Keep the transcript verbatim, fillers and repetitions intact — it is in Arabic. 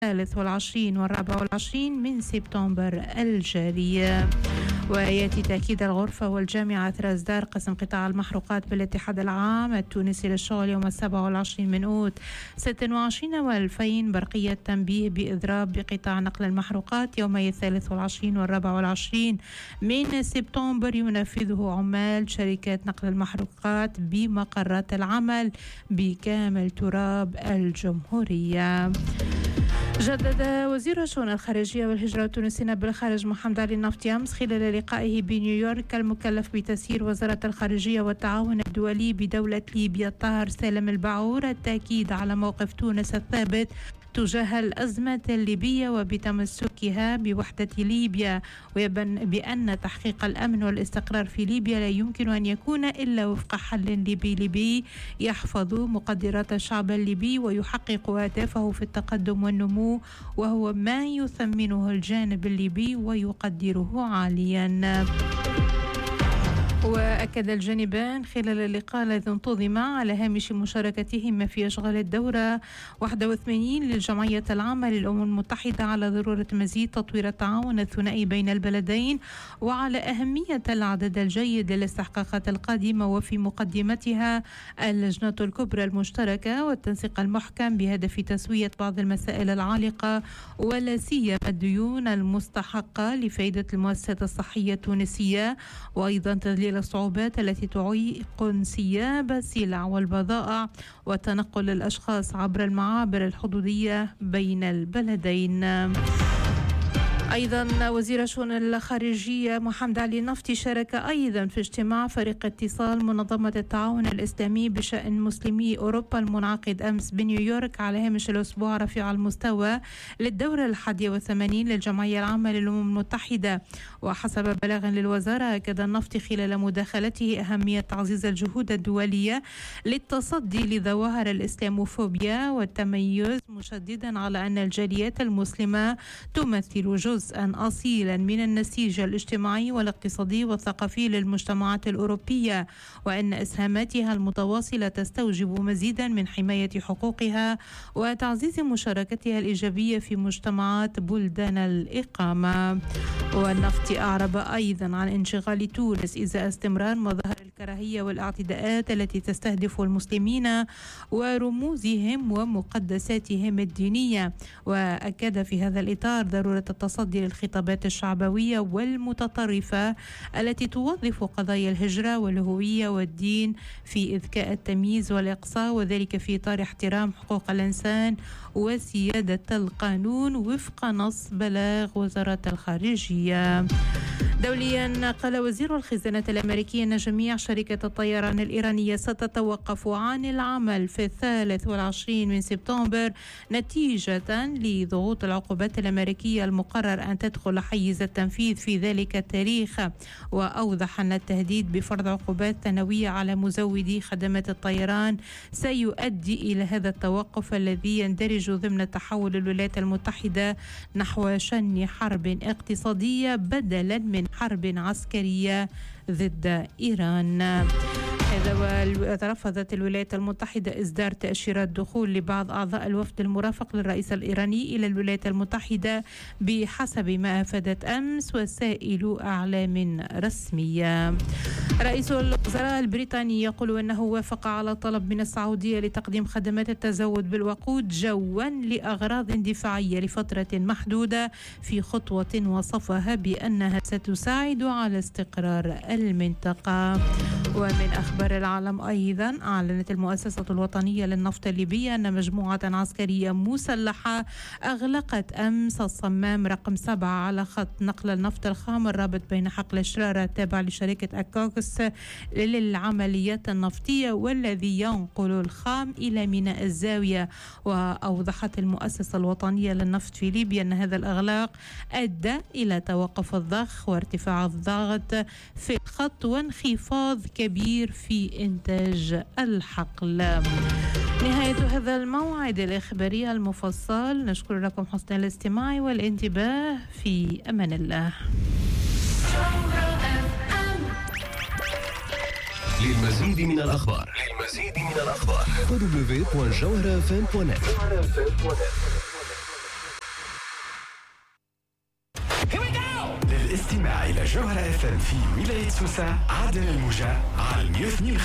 الثالث والعشرين والرابع والعشرين من سبتمبر الجاري. ويأتي تأكيد الغرفة والجامعة أثر إصدار قسم قطاع المحروقات بالاتحاد العام التونسي للشغل يوم السابع والعشرين من أوت ستة وعشرين والألفين برقية تنبيه بإضراب بقطاع نقل المحروقات يومي الثالث والعشرين والرابع والعشرين من سبتمبر ينفذه عمال شركات نقل المحروقات بمقرات العمل بكامل تراب الجمهورية. جدد وزير الشؤون الخارجية والهجرة التونسيين بالخارج محمد علي النفطي أمس خلال لقائه بنيويورك المكلف بتسيير وزارة الخارجية والتعاون الدولي بدولة ليبيا طاهر سالم البعور التأكيد على موقف تونس الثابت تجاه الأزمة الليبية وبتمسكها بوحدة ليبيا، ويبن بأن تحقيق الأمن والاستقرار في ليبيا لا يمكن أن يكون إلا وفق حل ليبي ليبي يحفظ مقدرات الشعب الليبي ويحقق أهدافه في التقدم والنمو، وهو ما يثمنه الجانب الليبي ويقدره عاليا. وأكد الجانبان خلال اللقاء الذي انتظم على هامش مشاركتهما في إشغال الدورة واحد وثمانين للجمعية العامة للأمم المتحدة على ضرورة مزيد تطوير التعاون الثنائي بين البلدين وعلى أهمية العدد الجيد للاستحقاقات القادمة، وفي مقدمتها اللجنة الكبرى المشتركة والتنسيق المحكم بهدف تسوية بعض المسائل العالقة ولا سيما الديون المستحقة لفائدة المؤسسات الصحية التونسية، وأيضا تذليل الصعوبات التي تعيق انسياب السلع والبضائع وتنقل الأشخاص عبر المعابر الحدودية بين البلدين. أيضا وزير الشؤون الخارجية محمد علي النفطي شارك أيضا في اجتماع فريق اتصال منظمة التعاون الإسلامي بشأن مسلمي أوروبا المنعقد أمس بنيويورك على هامش الأسبوع رفيع المستوى للدورة الحادية والثمانين للجمعية العامة للأمم المتحدة. وحسب بلاغ للوزارة أكد النفطي خلال مداخلته أهمية تعزيز الجهود الدولية للتصدي لظواهر الإسلاموفوبيا والتميز، مشددا على أن الجاليات المسلمة تمثل جزء جزءا أصيلا من النسيج الاجتماعي والاقتصادي والثقافي للمجتمعات الأوروبية، وأن إسهاماتها المتواصلة تستوجب مزيدا من حماية حقوقها وتعزيز مشاركتها الإيجابية في مجتمعات بلدان الإقامة. والنفطي أعرب أيضا عن انشغال تونس إزاء استمرار مظاهر الكراهية والاعتداءات التي تستهدف المسلمين ورموزهم ومقدساتهم الدينية، وأكد في هذا الإطار ضرورة التصدي للخطابات الشعبوية والمتطرفة التي توظف قضايا الهجرة والهوية والدين في إذكاء التمييز والإقصاء، وذلك في إطار احترام حقوق الإنسان وسيادة القانون وفق نص بلاغ وزارة الخارجية. دوليا قال وزير الخزانة الأمريكي أن جميع شركة الطيران الإيرانية ستتوقف عن العمل في الثالث والعشرين من سبتمبر نتيجة لضغوط العقوبات الأمريكية المقرر أن تدخل حيز التنفيذ في ذلك التاريخ. وأوضح أن التهديد بفرض عقوبات ثانوية على مزودي خدمات الطيران سيؤدي إلى هذا التوقف الذي يندرج ضمن تحول الولايات المتحدة نحو شن حرب اقتصادية بدلا من حرب عسكرية ضد إيران. هذا ورفضت الولايات المتحدة إصدار تأشيرات دخول لبعض أعضاء الوفد المرافق للرئيس الإيراني إلى الولايات المتحدة بحسب ما أفادت أمس وسائل أعلام رسمية. رئيس الوزراء البريطاني يقول أنه وافق على طلب من السعودية لتقديم خدمات التزود بالوقود جوا لأغراض دفاعية لفترة محدودة في خطوة وصفها بأنها ستساعد على استقرار المنطقة. ومن أخبار العالم أيضا أعلنت المؤسسة الوطنية للنفط الليبية أن مجموعة عسكرية مسلحة أغلقت أمس الصمام رقم سبعة على خط نقل النفط الخام الرابط بين حقل شرارة التابع لشركة أكوكس للعمليات النفطية والذي ينقل الخام إلى ميناء الزاوية. وأوضحت المؤسسة الوطنية للنفط في ليبيا أن هذا الإغلاق أدى إلى توقف الضخ وارتفاع الضغط في الخط وانخفاض كبير في إنتاج الحقل. نهاية هذا الموعد الإخباري المفصل، نشكر لكم حسن الاستماع والانتباه. في أمان الله. للمزيد من الأخبار للمزيد من الأخبار دبليو دبليو دبليو دوت جوهرة إف إم دوت نت. للاستماع إلى جوهرة اف ام في ولاية سوسة عادل الموجة على مية واثنين